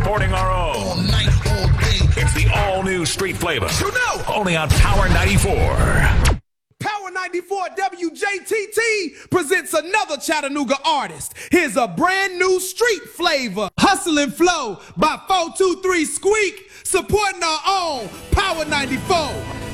supporting our own. All night, all day. It's the all-new Street Flavor. You know. Only on Power 94. Power 94 WJTT presents another Chattanooga artist. Here's a brand new Street Flavor. Hustle and Flow by 423 Squeak, supporting our own Power 94.